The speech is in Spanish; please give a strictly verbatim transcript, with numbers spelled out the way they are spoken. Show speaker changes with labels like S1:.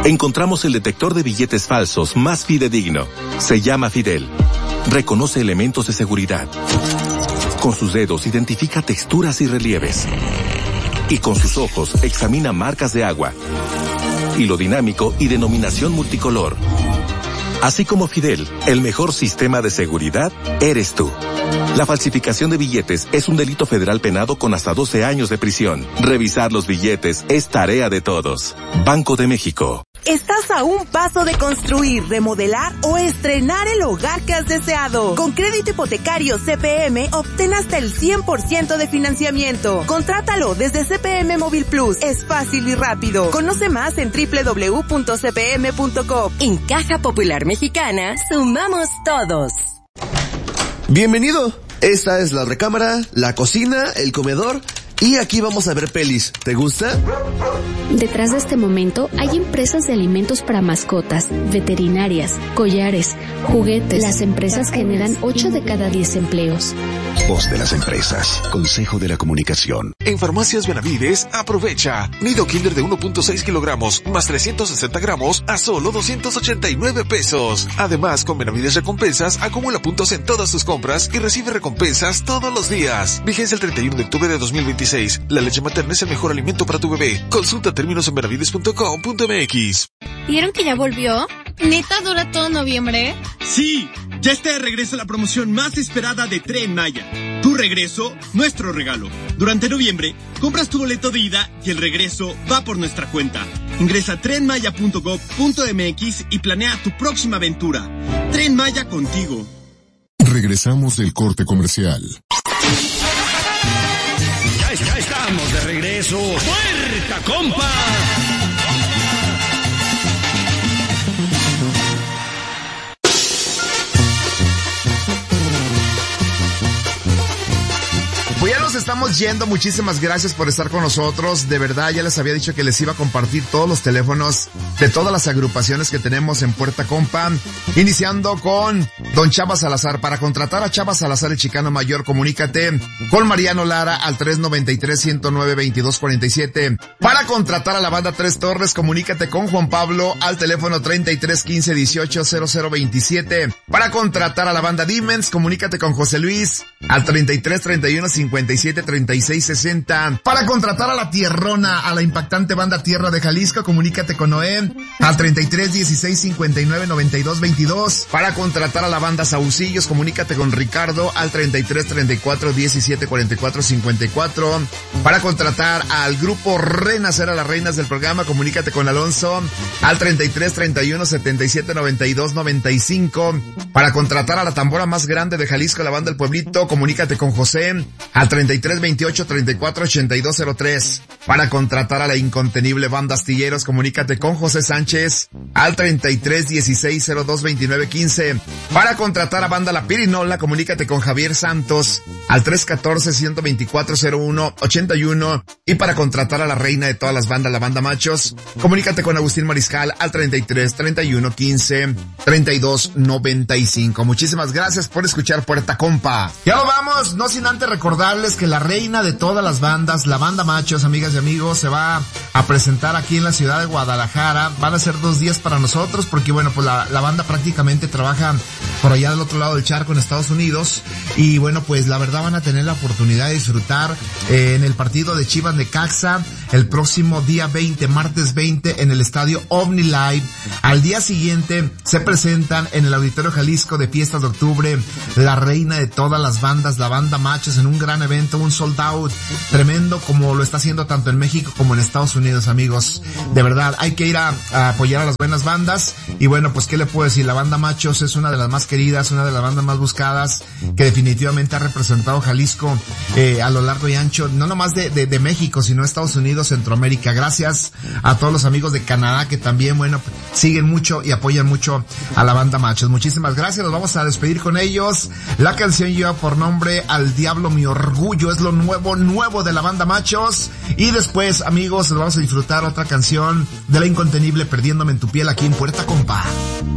S1: encontramos el detector de billetes falsos más fidedigno. Se llama Fidel. Reconoce elementos de seguridad. Con sus dedos identifica texturas y relieves. Y con sus ojos examina marcas de agua, hilo dinámico y denominación multicolor. Así como Fidel, el mejor sistema de seguridad eres tú. La falsificación de billetes es un delito federal penado con hasta doce años de prisión. Revisar los billetes es tarea de todos. Banco de México.
S2: Estás a un paso de construir, remodelar o estrenar el hogar que has deseado. Con crédito hipotecario C P M, obtén hasta el cien por ciento de financiamiento. Contrátalo desde C P M Móvil Plus. Es fácil y rápido. Conoce más en doble u doble u doble u punto c p m punto com.
S3: En Caja Popular Mexicana, sumamos todos.
S4: Bienvenido. Esta es la recámara, la cocina, el comedor y aquí vamos a ver pelis. ¿Te gusta?
S5: Detrás de este momento hay empresas de alimentos para mascotas, veterinarias, collares, juguetes. Las empresas generan ocho de cada diez empleos.
S6: Voz de las empresas. Consejo de la Comunicación.
S7: En Farmacias Benavides, aprovecha. Nido Kinder de uno punto seis kilogramos más trescientos sesenta gramos a solo doscientos ochenta y nueve pesos. Además, con Benavides Recompensas, acumula puntos en todas tus compras y recibe recompensas todos los días. Vigencia el treinta y uno de octubre de dos mil veintiséis. La leche materna es el mejor alimento para tu bebé. Consulta términos en benavides punto com punto m x.
S8: ¿Vieron que ya volvió? ¿Neta dura todo noviembre?
S9: Sí, ya está de regreso la promoción más esperada de Tren Maya. Tu regreso, nuestro regalo. Durante noviembre, compras tu boleto de ida y el regreso va por nuestra cuenta. Ingresa a tren maya punto gov punto m x y planea tu próxima aventura. Tren Maya contigo.
S10: Regresamos del corte comercial.
S11: Ya, ya estamos de regreso. ¡Puerta Compa!
S12: Pues ya nos estamos yendo, muchísimas gracias por estar con nosotros, de verdad ya les había dicho que les iba a compartir todos los teléfonos de todas las agrupaciones que tenemos en Puerta Compa, iniciando con don Chava Salazar. Para contratar a Chava Salazar, el Chicano Mayor, comunícate con Mariano Lara al tres noventa y tres, ciento nueve, veintidós cuarenta y siete. Para contratar a la banda Tres Torres, comunícate con Juan Pablo al teléfono treinta y tres, quince, dieciocho, cero cero veintisiete. Para contratar a la banda Dimens, comunícate con José Luis al treinta y tres, treinta y uno, cincuenta y siete, treinta y seis, sesenta. Para contratar a la Tierrona, a la impactante banda Tierra de Jalisco, comunícate con Noé al treinta y tres, dieciséis, cincuenta y nueve, noventa y dos, veintidós. Para contratar a la banda Saucillos, comunícate con Ricardo al treinta y tres, treinta y cuatro, diecisiete, cuarenta y cuatro, cincuenta y cuatro. Para contratar al grupo Renacer, a las reinas del programa, comunícate con Alonso al treinta y tres, treinta y uno, setenta y siete, noventa y dos, noventa y cinco. Para contratar a la tambora más grande de Jalisco, la banda El Pueblito, comunícate con José al treinta y tres, veintiocho, treinta y cuatro, ochenta y dos, cero tres. Para contratar a la incontenible banda Astilleros, comunícate con José Sánchez al treinta y tres, dieciséis, cero dos, veintinueve, quince. Para contratar a banda La Pirinola, comunícate con Javier Santos al tres catorce, ciento veinticuatro, cero uno, ochenta y uno. Y para contratar a la reina de todas las bandas, la banda Machos, comunícate con Agustín Mariscal al treinta y tres, treinta y uno, quince, treinta y dos, noventa y cinco. Muchísimas gracias por escuchar Puerta Compa. Ya nos vamos, no sin antes recordarles que la reina de todas las bandas, la banda Machos, amigas y amigos, se va a presentar aquí en la ciudad de Guadalajara. Van a ser dos días para nosotros porque, bueno, pues la, la banda prácticamente trabaja por allá del otro lado del charco en Estados Unidos. Y bueno, pues la verdad van a tener la oportunidad de disfrutar eh, en el partido de Chivas Necaxa el próximo día veinte, martes veinte, en el estadio Omni Live. Al día siguiente se presentan en el Auditorio Jalisco de Fiestas de Octubre, la reina de todas las bandas, la banda Machos, en un gran evento, un sold out tremendo como lo está haciendo tanto en México como en Estados Unidos, amigos. De verdad, hay que ir a, a apoyar a las buenas bandas. Y bueno, pues qué le puedo decir, la banda Machos es una de las más queridas, una de las bandas más buscadas, que definitivamente ha representado Jalisco eh, a lo largo y ancho, no nomás de, de, de México, sino Estados Unidos, Centroamérica. Gracias a todos los amigos de Canadá que también, bueno, siguen mucho y apoyan mucho a la banda Machos. Muchísimas gracias, nos vamos a despedir con ellos. La canción lleva por nombre Al Diablo Mi Orgullo, es lo nuevo, nuevo de la banda Machos. Y después, amigos, nos vamos a disfrutar otra canción de la incontenible Perdiéndome en tu Piel aquí en Puerta Compa.